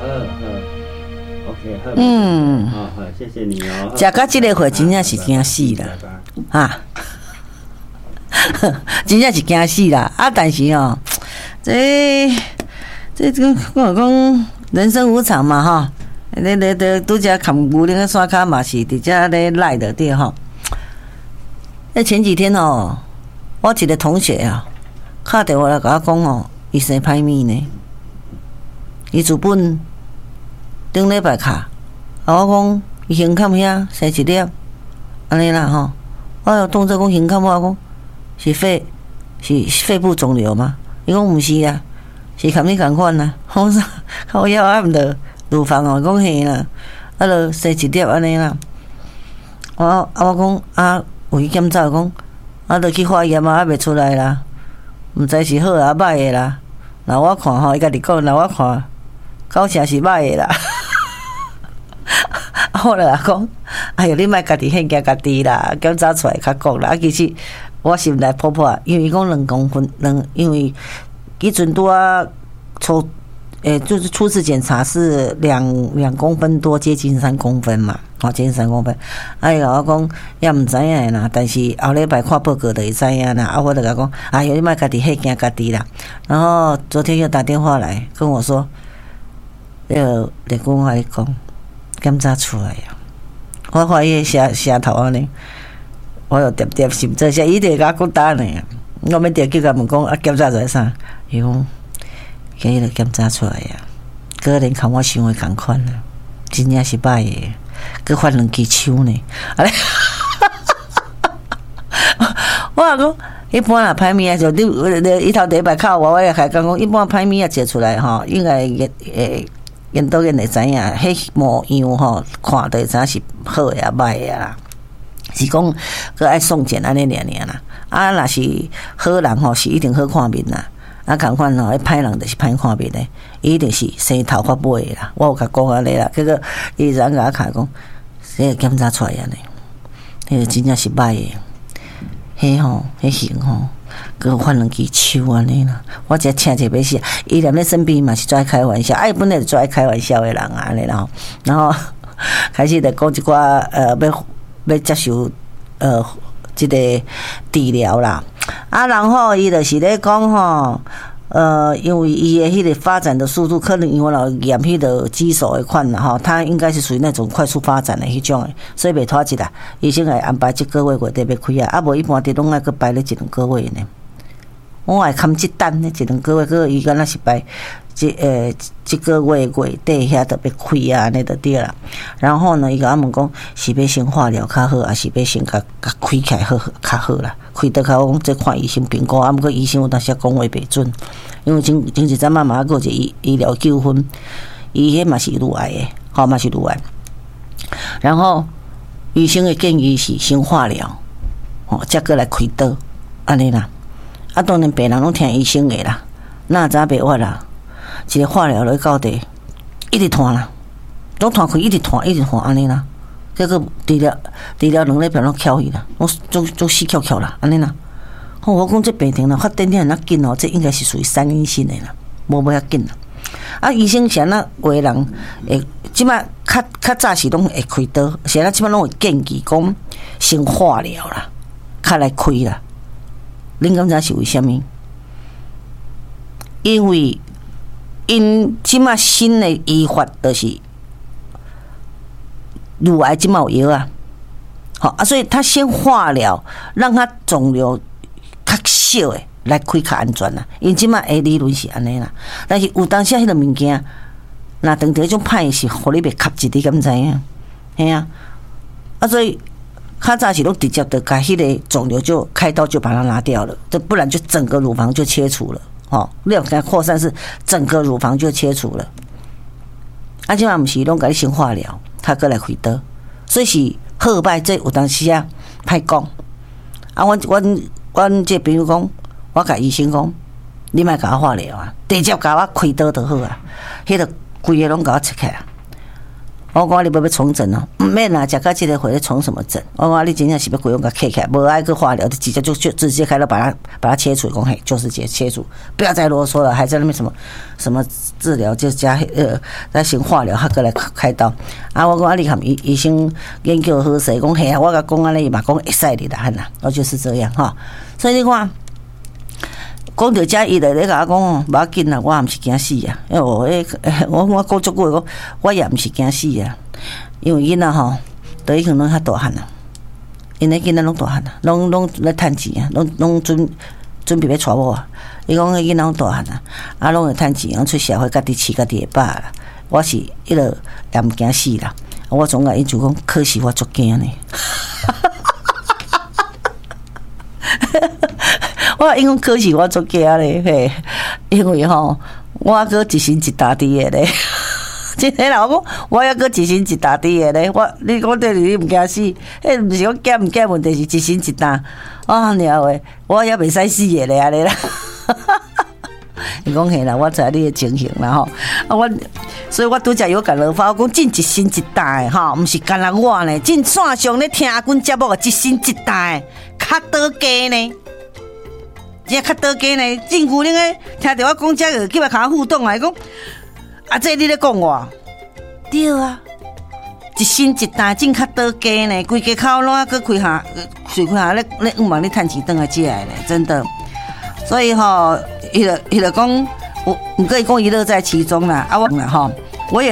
OK， 好，谢谢你哦。 食到这个会真正是惊死啦，啊，真正是惊死啦。啊，但是哦，这我讲人生无常嘛哈。你拄则看牛奶山骹嘛是伫遮咧赖的对吼。那前几天哦，我一个同学啊，打电话来甲我讲哦，伊生歹物呢。伊自本顶礼拜卡，我讲伊胸坎遐生一粒，安尼啦吼。我有动作讲胸坎，我讲是肺部肿瘤吗？伊讲毋是啊，是坎你共款啊。我说靠腰啊，毋得乳房哦，讲嘿啦，啊就生一粒安尼啦。我讲啊，有去检查讲，啊就去化验啊，还袂出来啦，毋知是好啊歹的啦。那我看吼，伊家己讲，那我看。搞成是歹的啦，我就讲，哎哟，你莫家己限惊家己啦，检查出来较讲啦。其实我心内破破，因为讲2公分，因为迄阵拄啊就是初次检查是2公分多，接近3公分嘛，接近3公分。哎呀，我讲也毋知影啦，但是后礼拜看报告就会知影啦。我就甲讲，哎哟，你莫家己限惊家己啦。然后昨天又打电话来跟我说。立功我讲，检查出来呀！我怀疑舌头安尼，我又喋心这些，伊就甲我讲答案呢。我要直接甲问讲啊，检查出来啥？伊讲，伊就检查出来呀。个人跟我想的同款啦，真正是歹的，佮发2支手呢。安尼，我讲。一般啦，歹物啊，就你头第一摆靠我也开讲，一般歹物啊，接出来吼，应该验导员会知影，迄模样吼，看就会知影是好的啊，歹的啦。是讲佮爱送检安尼尔啦。啊，若是好人吼，是一定好看面啦。啊，共款吼，歹人就是歹看面的，伊一定是生头发尾的啦。我有甲讲安尼啦，结果伊人甲我开讲，这个检查出来安尼，迄个真正是歹的。迄吼，迄型吼，佮发2支手安尼啦。我只请者要死，伊连咧生病嘛是最爱开玩笑，伊本来就最爱开玩笑的人啊，安尼啦。然后开始就讲一寡要接受即个治疗啦。啊，然后伊就是咧讲吼。因为伊的迄个发展的速度，可能因为老验迄个肌手的款啦吼，它应该是属于那种快速发展的迄种的，所以袂拖一啦。医生会安排这个月底要开啊，无一般伫拢爱去排咧1、2个月呢。我会看这单呢，1、2个月，个伊敢若是排这个月底遐特别开啊，安尼就对啦。然后呢，伊甲我问讲是要先化疗较好，还是要先甲开起来好较好啦？开得较好，讲这看医生评估，啊，毋过医生有当时讲话袂准，因为前一阵仔嘛，还有一个医疗纠纷，伊迄嘛是乳癌的，吼嘛是乳癌。然后医生的建议是先化疗，吼，再过来开刀，安尼啦。啊，当然病人拢听医生的啦，哪知袂话啦？一个化疗落去到底，一直拖啦，拢拖开，一直拖安尼啦。结果治疗2礼拜拢翘去啦，拢死翘啦，安尼啦。吼，我讲这病情啦，发展得那紧哦，这应该是属于3阴性的啦，无遐紧啦。啊，医生是安那有的人会，即摆较早是拢会开刀，是安即摆拢会建议讲先化疗啦，较来开啦。恁感觉是为虾米？因为因即马新的医法就是乳癌即马有药啊，好啊，所以他先化疗，让他肿瘤较小的来开较安全啦。因即马的理论是安尼啦，但是有当时迄个物件，若当迄种歹是互你袂吸一滴，敢知影？嘿啊，啊所以。较早是拢直接的把迄个肿瘤就开刀就把它拿掉了，这不然就整个乳房就切除了，哦，你要给它扩散是整个乳房就切除了。啊，即嘛毋是拢甲你先化疗，他过来开刀，所以是好歹这有当时啊歹讲。啊，阮这朋友讲，我甲医生讲，你莫甲我化疗啊，直接甲我开刀就好啊，迄个规个拢甲我切开啊。 我讲你要重整哦，唔免啦，食到这个回重什么整？我讲你真正是要规用个切起来，无爱去化疗，直接就直接开刀把它切除，讲嘿就是直接切除，不要再啰嗦了，还在那边什么治疗就加再行化疗，还过来开刀。啊，我讲你含医生研究好势，讲嘿啊，我甲讲安尼嘛，讲会使你啦，汉啦，我就是这样哈。所以你看。讲到遮，伊就咧甲我讲哦，无要紧啦，我也毋是惊死啊。因为我讲足久讲，我也毋是惊死啊。因为囡仔吼，都已经拢较大汉啦，因为囡仔拢大汉啦，拢咧趁钱啊，拢准备要娶某啊。伊讲迄囡仔拢大汉啦，啊，拢会趁钱，拢出社会，家己饲家己会饱啦。我是迄落也毋惊死啦。我总甲伊就讲，可是我足惊呢。我因讲可是我做假咧，嘿，因为吼，我搁一心一大滴的咧，真诶啦，我讲我还搁一心一大滴的咧，你讲对你毋惊死，迄毋是讲惊毋惊问题，是一心一大。啊，了话，我也袂使死的咧，安尼啦。伊讲嘿啦，我知你的情形啦吼，啊所以我拄则有甲老花，我讲真一心一大的吼，毋是干那我呢，真线上咧听阿阮节目一心一大的，较倒家呢。这较倒家呢，真牛咧！听到我讲这个，去来甲我互动啊，讲啊，这你咧讲我？对啊，一心一大，真较倒家呢，规家口拢搁开下，随开下咧望你趁钱转来借来呢，真的。所以吼，伊就讲，毋过伊讲伊乐在其中啦，啊我啦吼。